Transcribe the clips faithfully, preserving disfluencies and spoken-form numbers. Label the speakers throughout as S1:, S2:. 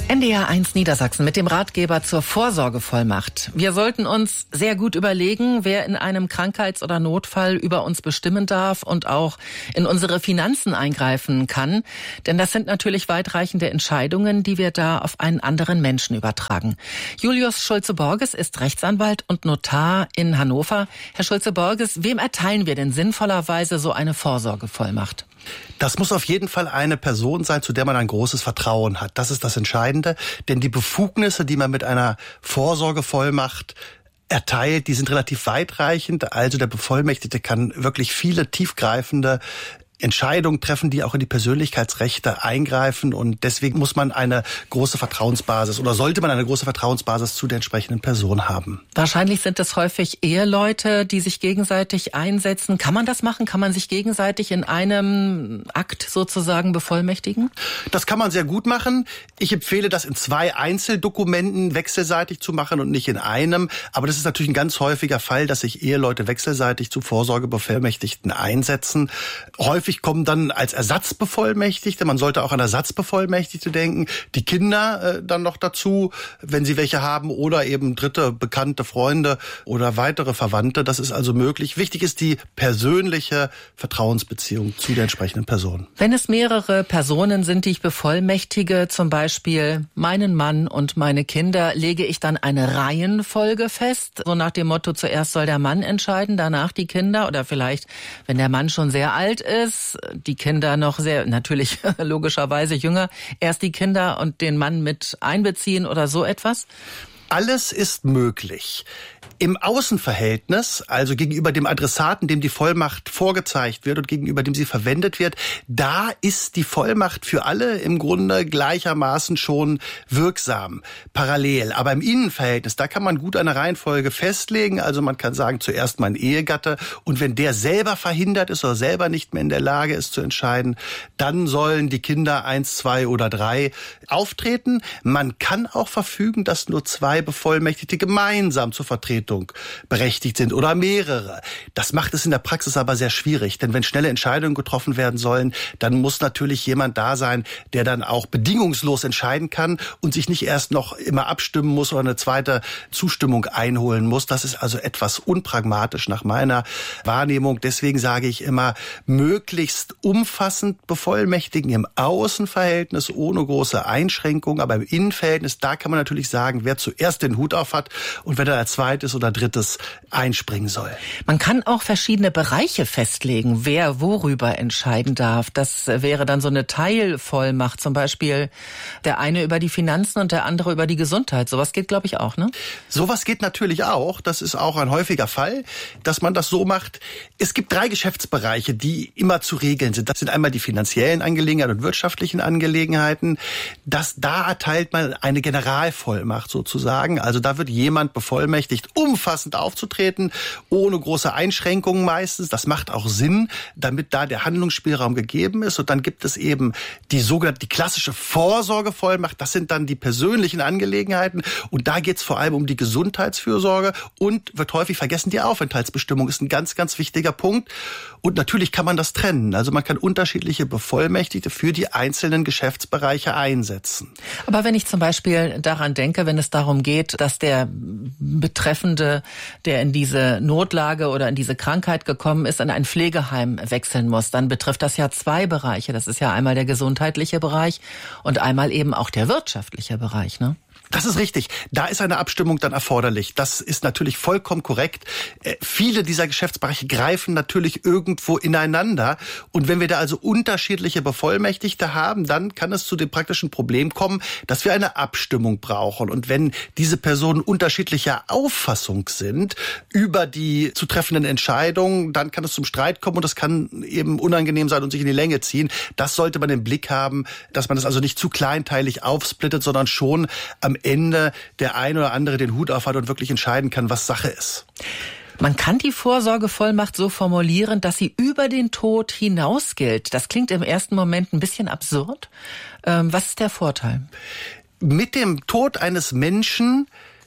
S1: N D R eins Niedersachsen mit dem Ratgeber zur Vorsorgevollmacht. Wir sollten uns sehr gut überlegen, wer in einem Krankheits- oder Notfall über uns bestimmen darf und auch in unsere Finanzen eingreifen kann. Denn das sind natürlich weitreichende Entscheidungen, die wir da auf einen anderen Menschen übertragen. Julius Schulze-Borges ist Rechtsanwalt und Notar in Hannover. Herr Schulze-Borges, wem erteilen wir denn sinnvollerweise so eine Vorsorgevollmacht?
S2: Das muss auf jeden Fall eine Person sein, zu der man ein großes Vertrauen hat. Das ist das Entscheidende, denn die Befugnisse, die man mit einer Vorsorgevollmacht erteilt, die sind relativ weitreichend. Also der Bevollmächtigte kann wirklich viele tiefgreifende Entscheidungen treffen, die auch in die Persönlichkeitsrechte eingreifen, und deswegen muss man eine große Vertrauensbasis oder sollte man eine große Vertrauensbasis zu der entsprechenden Person haben.
S1: Wahrscheinlich sind es häufig Eheleute, die sich gegenseitig einsetzen. Kann man das machen? Kann man sich gegenseitig in einem Akt sozusagen bevollmächtigen?
S2: Das kann man sehr gut machen. Ich empfehle, das in zwei Einzeldokumenten wechselseitig zu machen und nicht in einem. Aber das ist natürlich ein ganz häufiger Fall, dass sich Eheleute wechselseitig zu Vorsorgebevollmächtigten einsetzen. Häufig kommen dann als Ersatzbevollmächtigte, man sollte auch an Ersatzbevollmächtigte denken, die Kinder äh, dann noch dazu, wenn sie welche haben, oder eben dritte, bekannte Freunde oder weitere Verwandte. Das ist also möglich. Wichtig ist die persönliche Vertrauensbeziehung zu der entsprechenden Person.
S1: Wenn es mehrere Personen sind, die ich bevollmächtige, zum Beispiel meinen Mann und meine Kinder, lege ich dann eine Reihenfolge fest, so nach dem Motto, zuerst soll der Mann entscheiden, danach die Kinder, oder vielleicht, wenn der Mann schon sehr alt ist, die Kinder noch sehr, natürlich logischerweise jünger, erst die Kinder und den Mann mit einbeziehen oder so etwas?
S2: Alles ist möglich. Im Außenverhältnis, also gegenüber dem Adressaten, dem die Vollmacht vorgezeigt wird und gegenüber dem sie verwendet wird, da ist die Vollmacht für alle im Grunde gleichermaßen schon wirksam, parallel. Aber im Innenverhältnis, da kann man gut eine Reihenfolge festlegen. Also man kann sagen, zuerst mein Ehegatte, und wenn der selber verhindert ist oder selber nicht mehr in der Lage ist zu entscheiden, dann sollen die Kinder eins, zwei oder drei auftreten. Man kann auch verfügen, dass nur zwei Bevollmächtigte gemeinsam zur Vertretung berechtigt sind oder mehrere. Das macht es in der Praxis aber sehr schwierig, denn wenn schnelle Entscheidungen getroffen werden sollen, dann muss natürlich jemand da sein, der dann auch bedingungslos entscheiden kann und sich nicht erst noch immer abstimmen muss oder eine zweite Zustimmung einholen muss. Das ist also etwas unpragmatisch nach meiner Wahrnehmung. Deswegen sage ich immer, möglichst umfassend bevollmächtigen im Außenverhältnis ohne große Einschränkungen, aber im Innenverhältnis, da kann man natürlich sagen, wer zuerst den Hut auf hat und wer dann als zweites oder drittes einspringen soll.
S1: Man kann auch verschiedene Bereiche festlegen, wer worüber entscheiden darf. Das wäre dann so eine Teilvollmacht, zum Beispiel der eine über die Finanzen und der andere über die Gesundheit. Sowas geht, glaube ich, auch, ne?
S2: Sowas geht natürlich auch. Das ist auch ein häufiger Fall, dass man das so macht. Es gibt drei Geschäftsbereiche, die immer zu regeln sind. Das sind einmal die finanziellen Angelegenheiten und wirtschaftlichen Angelegenheiten. Das, da erteilt man eine Generalvollmacht sozusagen. Also da wird jemand bevollmächtigt, umfassend aufzutreten, ohne große Einschränkungen meistens. Das macht auch Sinn, damit da der Handlungsspielraum gegeben ist. Und dann gibt es eben die sogenannte, die klassische Vorsorgevollmacht. Das sind dann die persönlichen Angelegenheiten. Und da geht es vor allem um die Gesundheitsfürsorge und wird häufig vergessen, die Aufenthaltsbestimmung ist ein ganz, ganz wichtiger Punkt. Und natürlich kann man das trennen. Also man kann unterschiedliche Bevollmächtigte für die einzelnen Geschäftsbereiche einsetzen.
S1: Aber wenn ich zum Beispiel daran denke, wenn es darum geht, dass der Betreffende, der in diese Notlage oder in diese Krankheit gekommen ist, in ein Pflegeheim wechseln muss, dann betrifft das ja zwei Bereiche. Das ist ja einmal der gesundheitliche Bereich und einmal eben auch der wirtschaftliche Bereich, ne?
S2: Das ist richtig. Da ist eine Abstimmung dann erforderlich. Das ist natürlich vollkommen korrekt. Äh, viele dieser Geschäftsbereiche greifen natürlich irgendwo ineinander. Und wenn wir da also unterschiedliche Bevollmächtigte haben, dann kann es zu dem praktischen Problem kommen, dass wir eine Abstimmung brauchen. Und wenn diese Personen unterschiedlicher Auffassung sind über die zu treffenden Entscheidungen, dann kann es zum Streit kommen und das kann eben unangenehm sein und sich in die Länge ziehen. Das sollte man im Blick haben, dass man das also nicht zu kleinteilig aufsplittet, sondern schon am Ende der eine oder andere den Hut auf hat und wirklich entscheiden kann, was Sache ist.
S1: Man kann die Vorsorgevollmacht so formulieren, dass sie über den Tod hinaus gilt. Das klingt im ersten Moment ein bisschen absurd. Ähm, was ist der Vorteil?
S2: Mit dem Tod eines Menschen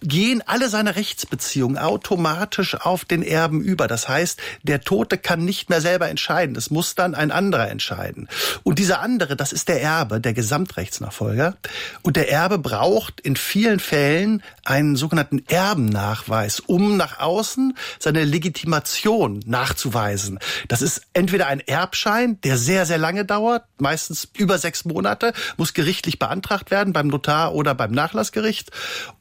S2: gehen alle seine Rechtsbeziehungen automatisch auf den Erben über. Das heißt, der Tote kann nicht mehr selber entscheiden. Das muss dann ein anderer entscheiden. Und dieser andere, das ist der Erbe, der Gesamtrechtsnachfolger. Und der Erbe braucht in vielen Fällen einen sogenannten Erbennachweis, um nach außen seine Legitimation nachzuweisen. Das ist entweder ein Erbschein, der sehr, sehr lange dauert, meistens über sechs Monate, muss gerichtlich beantragt werden beim Notar oder beim Nachlassgericht.